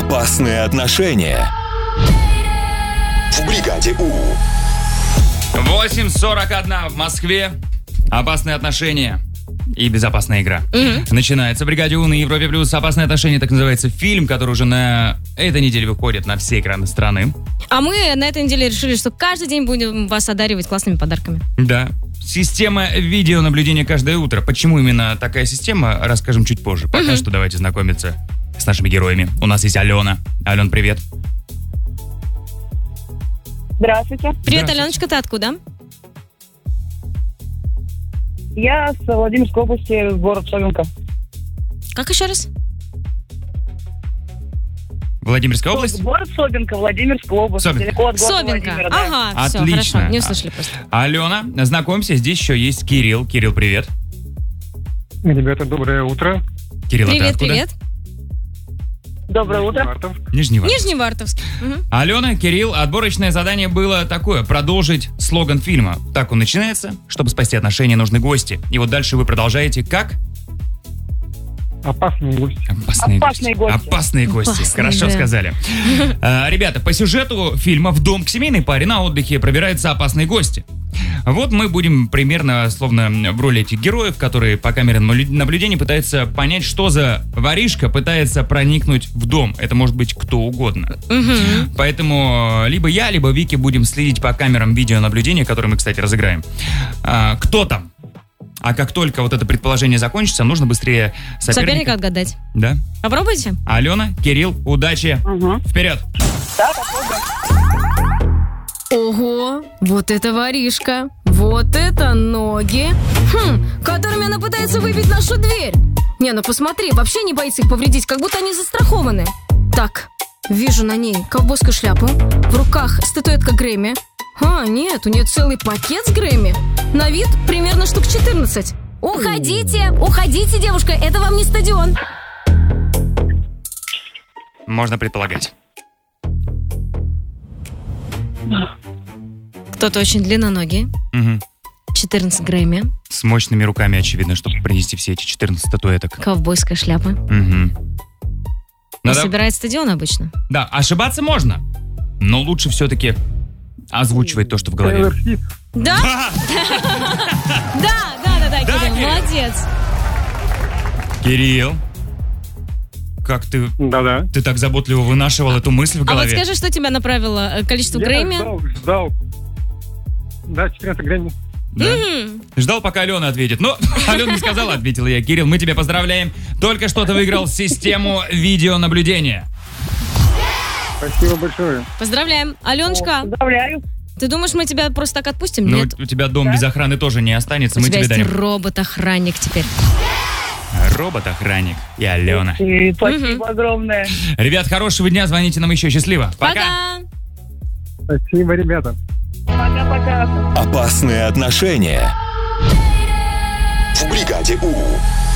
Опасные отношения. В бригаде У. 8:41 в Москве. Опасные отношения и безопасная игра. Начинается в бригаде У на Европе Плюс. Опасные отношения, так называется фильм, который уже на этой неделе выходит на все экраны страны. А мы на этой неделе решили, что каждый день будем вас одаривать классными подарками. Да. Система видеонаблюдения каждое утро. Почему именно такая система, расскажем чуть позже. Пока что давайте знакомиться с нашими героями. У нас есть Алена. Ален, привет. Здравствуйте. Привет, Аленочка, ты откуда? Я с Владимирской области, город Собинка. Как еще раз? Владимирская область? Город Собинка, Владимирская область. Собинка. Недалеко от города Собинка. Владимира, да. Ага, все, Отлично. хорошо. Не услышали просто. Алена, знакомься, здесь еще есть Кирилл. Кирилл, привет. Ребята, доброе утро. Кирилл, а ты Привет, откуда? привет. Доброе утро. Нижневартовск. Нижневартовск. Нижневартовск. Мгм. Алена, Кирилл, отборочное задание было такое: продолжить слоган фильма. Так он начинается: чтобы спасти отношения, нужны гости. И вот дальше вы продолжаете как? Опасные гости. Опасные Опасные гости. Опасные гости. Опасные, Хорошо да. сказали. Ребята, по сюжету фильма в дом к семейной паре на отдыхе пробираются опасные гости. Вот мы будем примерно словно в роли этих героев, которые по камерам наблюдения пытаются понять, что за воришка пытается проникнуть в дом. Это может быть кто угодно. Поэтому либо я, либо Вики будем следить по камерам видеонаблюдения, которые мы, кстати, разыграем. Кто там? А как только вот это предположение закончится, нужно быстрее Соперника отгадать. Да. Попробуйте. Алена, Кирилл, удачи. Вперед. Да, попробуем. Ого, вот это воришка. Вот это ноги. Которыми она пытается выбить нашу дверь. Не, ну посмотри, вообще не боится их повредить, как будто они застрахованы. Так, вижу на ней ковбойскую шляпу, в руках статуэтка Грэмми. Нет, у нее целый пакет с Грэмми. На вид примерно штук 14. Уходите, уходите, девушка, это вам не стадион. Можно предполагать. Кто-то очень длинноногий. Мгм. 14 Грэмми, С мощными руками, очевидно, чтобы принести все эти 14 статуэток. ковбойская шляпа. Мгм. Он Надо- собирает стадион обычно. Да, ошибаться можно, но лучше все-таки озвучивать то, что в голове. Тейлор Свифт. Да? Да, Да, Кирилл, Кирилл. молодец. Кирилл, как ты Да-да. так заботливо вынашивал эту мысль в А вот голове? скажи, что тебя направило? Количество Грэмми? Я ждал. Да, 14 Грэмми. Да? Ждал, пока Алена ответит. Но Алена не сказала, ответила я. Кирилл, мы тебя поздравляем. Только что ты выиграл систему видеонаблюдения. Спасибо большое. Поздравляем. Аленочка, Поздравляю. ты думаешь, мы тебя просто так отпустим? Ну, Нет. у тебя дом без охраны тоже не останется. У Мы тебя тебе есть дарим робот-охранник теперь. робот-охранник и Алена. И спасибо огромное. Ребят, хорошего дня. Звоните нам еще. Счастливо. Пока. Спасибо, ребята. Пока-пока. Опасные отношения. В бригаде У.